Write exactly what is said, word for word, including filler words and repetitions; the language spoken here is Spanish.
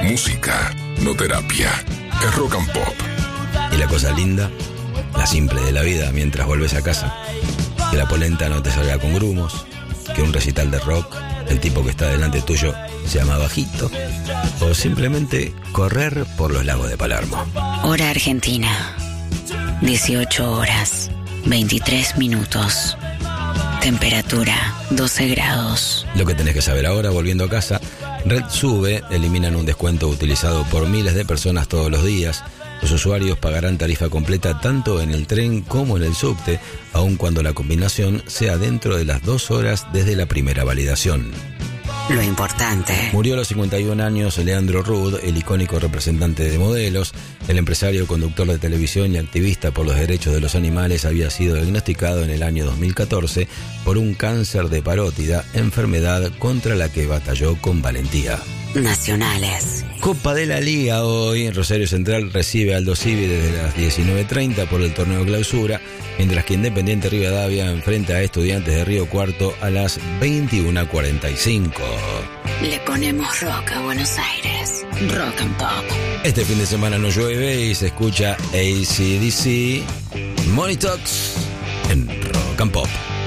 música, no terapia. Es Rock and Pop. Y la cosa linda, la simple de la vida mientras volves a casa. Que la polenta no te salga con grumos, que un recital de rock, el tipo que está delante tuyo se llama bajito, o simplemente correr por los lagos de Palermo. Hora Argentina, dieciocho horas, veintitrés minutos. Temperatura, doce grados. Lo que tenés que saber ahora, volviendo a casa, Red Sube eliminan un descuento utilizado por miles de personas todos los días. Los usuarios pagarán tarifa completa tanto en el tren como en el subte, aun cuando la combinación sea dentro de las dos horas desde la primera validación. Lo importante. Murió a los cincuenta y un años Leandro Rudd, el icónico representante de modelos. El empresario, conductor de televisión y activista por los derechos de los animales había sido diagnosticado en el año dos mil catorce por un cáncer de parótida, enfermedad contra la que batalló con valentía. Nacionales. Copa de la Liga hoy. Rosario Central recibe a Aldo Civi desde las diecinueve treinta por el torneo clausura, mientras que Independiente Rivadavia enfrenta a Estudiantes de Río Cuarto a las veintiuna cuarenta y cinco. Le ponemos rock a Buenos Aires. Rock and Pop. Este fin de semana no llueve y se escucha A C D C Money Talks en Rock and Pop.